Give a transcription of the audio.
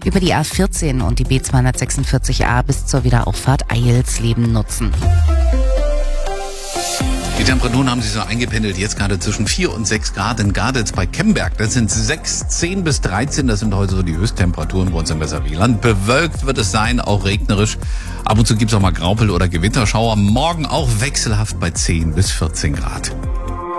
über die A14 und die B246a bis zur Wiederauffahrt Eilsleben nutzen. Die Temperaturen haben sich so eingependelt, jetzt gerade zwischen 4 und 6 Grad in Garditz bei Kemberg. Das sind 6, 10 bis 13, das sind heute so die Höchsttemperaturen bei uns im Weserwieland. Bewölkt wird es sein, auch regnerisch. Ab und zu gibt es auch mal Graupel- oder Gewitterschauer. Morgen auch wechselhaft bei 10 bis 14 Grad.